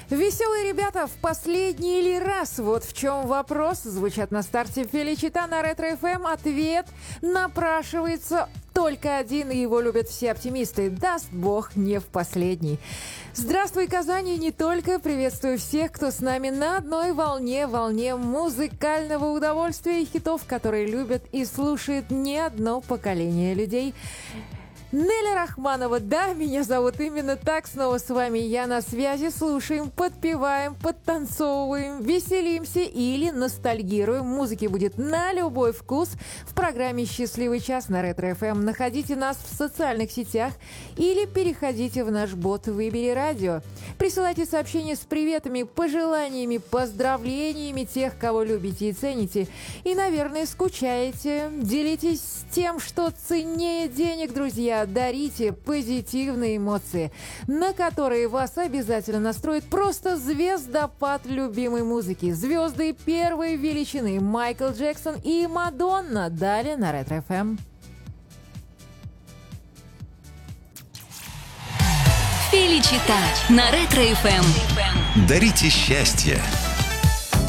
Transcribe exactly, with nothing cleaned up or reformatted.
Веселые ребята в последний ли раз? Вот в чем вопрос. Звучат на старте Феличита на Ретро эф эм. Ответ напрашивается только один, и его любят все оптимисты. Даст бог, не в последний. Здравствуй, Казань, и не только. Приветствую всех, кто с нами на одной волне, волне музыкального удовольствия и хитов, которые любят и слушает не одно поколение людей. Неля Рахманова, да, меня зовут именно так, снова с вами я на связи, слушаем, подпеваем, подтанцовываем, веселимся или ностальгируем. Музыки будет на любой вкус в программе «Счастливый час» на Ретро эф эм. Находите нас в социальных сетях или переходите в наш бот «Выбери радио». Присылайте сообщения с приветами, пожеланиями, поздравлениями тех, кого любите и цените. И, наверное, скучаете. Делитесь тем, что ценнее денег, друзья. Дарите позитивные эмоции, на которые вас обязательно настроит просто звездопад любимой музыки. Звезды первой величины Майкл Джексон и Мадонна. Далее на Ретро эф эм. Феличита на Ретро эф эм. Дарите счастье,